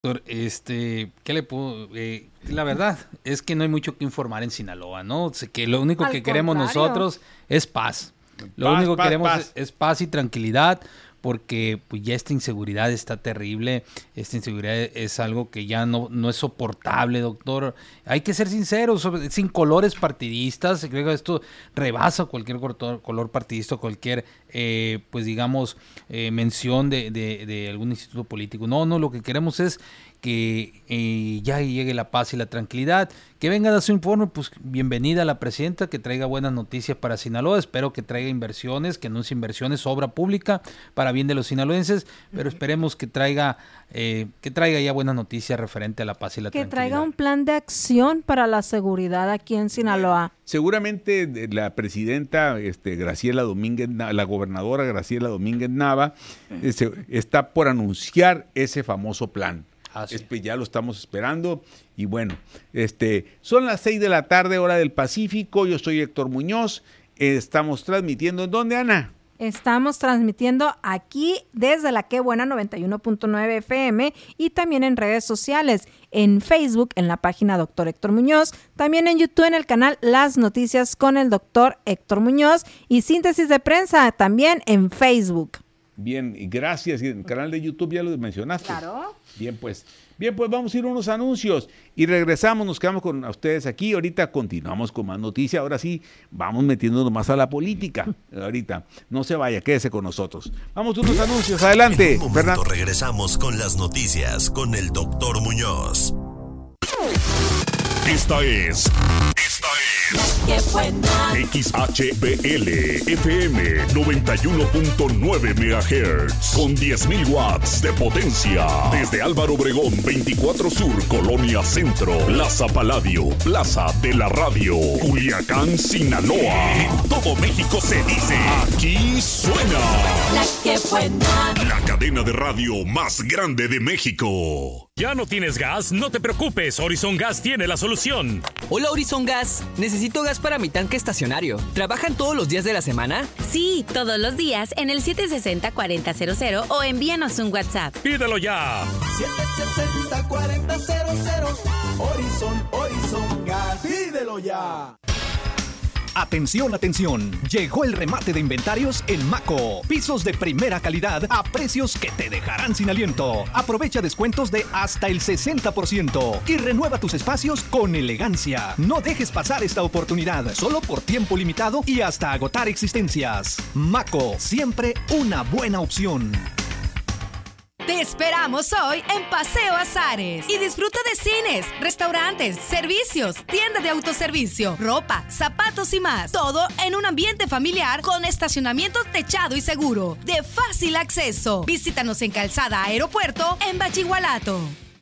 Doctor, ¿qué le puedo...? La verdad es que no hay mucho que informar en Sinaloa, ¿no? Que lo único que queremos nosotros es paz. Lo único que queremos es paz y tranquilidad, porque pues ya esta inseguridad está terrible. Esta inseguridad es algo que ya no es soportable, doctor. Hay que ser sinceros, sin colores partidistas. Creo que esto rebasa cualquier color partidista, cualquier, mención de algún instituto político. No, lo que queremos es que ya llegue la paz y la tranquilidad, que venga a dar su informe. Pues bienvenida a la presidenta, que traiga buenas noticias para Sinaloa. Espero que traiga inversiones, que anuncie inversiones, obra pública para bien de los sinaloenses, pero esperemos que traiga ya buenas noticias referente a la paz y la tranquilidad. Que traiga un plan de acción para la seguridad aquí en Sinaloa. Seguramente la presidenta Graciela Domínguez, la gobernadora Graciela Domínguez Nava, está por anunciar ese famoso plan. Sí. Ya lo estamos esperando. Y bueno, son las 6 de la tarde, hora del Pacífico. Yo soy Héctor Muñoz. Estamos transmitiendo. ¿En dónde, Ana? Estamos transmitiendo aquí desde la Qué Buena 91.9 FM y también en redes sociales, en Facebook, en la página Dr. Héctor Muñoz, también en YouTube, en el canal Las Noticias con el Dr. Héctor Muñoz, y Síntesis de Prensa también en Facebook. Bien, gracias. Y en el canal de YouTube ya lo mencionaste. Claro. Bien, pues vamos a ir a unos anuncios y regresamos, nos quedamos con ustedes aquí. Ahorita continuamos con más noticias. Ahora sí, vamos metiéndonos más a la política. Ahorita, no se vaya, quédese con nosotros. Vamos a unos anuncios, adelante. En un momento regresamos con las noticias con el Dr. Muñoz. Esta es ¡Qué buena! XHBL FM 91.9 MHz con 10.000 watts de potencia. Desde Álvaro Obregón 24 Sur, Colonia Centro, Plaza Paladio, Plaza de la Radio, Culiacán, Sinaloa. En todo México se dice, aquí suena ¡La Qué buena! la cadena de radio más grande de México. ¿Ya no tienes gas? No te preocupes, Horizon Gas tiene la solución. Hola Horizon Gas, necesito gas para mi tanque estacionario. ¿Trabajan todos los días de la semana? Sí, todos los días en el 760-4000 o envíanos un WhatsApp. ¡Pídelo ya! 760-4000, Horizon Gas, pídelo ya. Atención, atención, llegó el remate de inventarios en Maco. Pisos de primera calidad a precios que te dejarán sin aliento. Aprovecha descuentos de hasta el 60% y renueva tus espacios con elegancia. No dejes pasar esta oportunidad, solo por tiempo limitado y hasta agotar existencias. Maco, siempre una buena opción. Te esperamos hoy en Paseo Azares y disfruta de cines, restaurantes, servicios, tienda de autoservicio, ropa, zapatos y más. Todo en un ambiente familiar con estacionamiento techado y seguro, de fácil acceso. Visítanos en Calzada Aeropuerto en Bachigualato.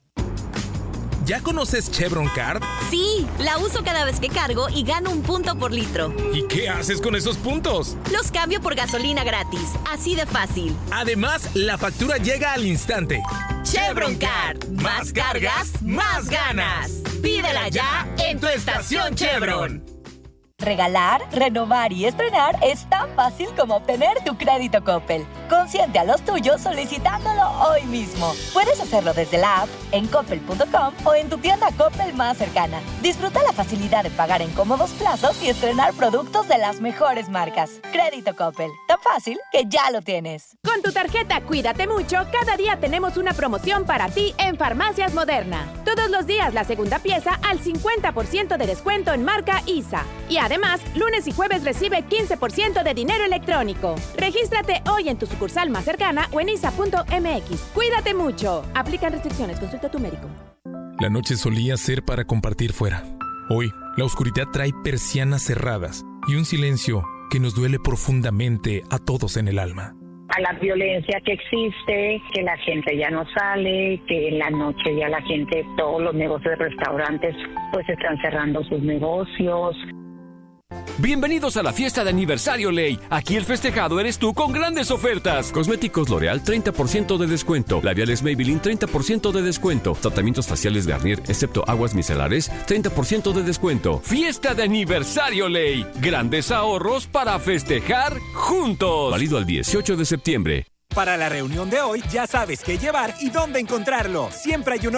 ¿Ya conoces Chevron Card? Sí, la uso cada vez que cargo y gano 1 punto por litro. ¿Y qué haces con esos puntos? Los cambio por gasolina gratis, así de fácil. Además, la factura llega al instante. Chevron Card, más cargas, más ganas. Pídela ya en tu estación Chevron. Regalar, renovar y estrenar es tan fácil como obtener tu crédito Coppel. Consiente a los tuyos solicitándolo hoy mismo. Puedes hacerlo desde la app, en coppel.com o en tu tienda Coppel más cercana. Disfruta la facilidad de pagar en cómodos plazos y estrenar productos de las mejores marcas. Crédito Coppel, tan fácil que ya lo tienes. Con tu tarjeta Cuídate Mucho, cada día tenemos una promoción para ti en Farmacias Moderna. Todos los días la segunda pieza al 50% de descuento en marca ISA. Y además, lunes y jueves recibe 15% de dinero electrónico. Regístrate hoy en tu sucursal más cercana o en isa.mx. Cuídate mucho. Aplican restricciones. Consulta a tu médico. La noche solía ser para compartir fuera. Hoy, la oscuridad trae persianas cerradas y un silencio que nos duele profundamente a todos en el alma. A la violencia que existe, que la gente ya no sale, que en la noche ya la gente, todos los negocios de restaurantes, pues están cerrando sus negocios. Bienvenidos a la fiesta de aniversario Ley. Aquí el festejado eres tú con grandes ofertas. Cosméticos L'Oreal 30% de descuento. Labiales Maybelline 30% de descuento. Tratamientos faciales Garnier excepto aguas micelares 30% de descuento. Fiesta de aniversario Ley. Grandes ahorros para festejar juntos. Válido al 18 de septiembre. Para la reunión de hoy, ya sabes qué llevar y dónde encontrarlo. Siempre hay un